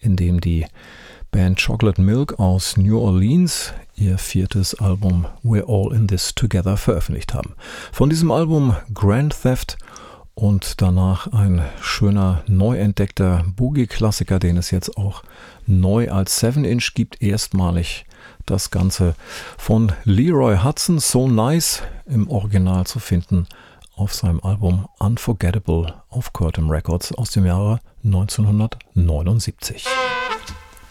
in dem die Band Chocolate Milk aus New Orleans ihr 4. Album We're All in This Together veröffentlicht haben. Von diesem Album Grand Theft und danach ein schöner, neu entdeckter Boogie-Klassiker, den es jetzt auch neu als 7-Inch gibt, erstmalig das Ganze von Leroy Hudson, So Nice, im Original zu finden auf seinem Album Unforgettable auf Curtom Records aus dem Jahre 1979.